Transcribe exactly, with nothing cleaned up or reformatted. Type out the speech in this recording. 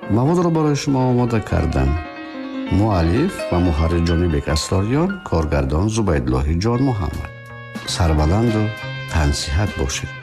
маводро барои шумо омода кардам. муаллиф ва муҳаррир ҷонибек асрориён, коргардон Зубайдуллоҳи ҷон Муҳаммад. Сарбаланду тансиҳат бошед.